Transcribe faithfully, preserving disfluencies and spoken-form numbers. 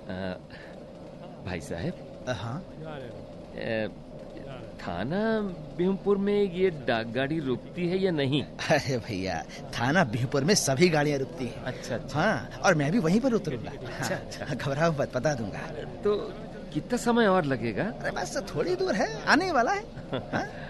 भाई साहब। हाँ थाना बिहुपुर में ये डाक गाड़ी रुकती है या नहीं? अरे भैया, थाना बिहुपुर में सभी गाड़ियाँ रुकती हैं। अच्छा अच्छा। हाँ, और मैं भी वहीं पर उतरूंगा। अच्छा अच्छा। घबराओ मत, बता दूंगा। तो कितना समय और लगेगा? अरे बस थोड़ी दूर है, आने वाला है। हाँ?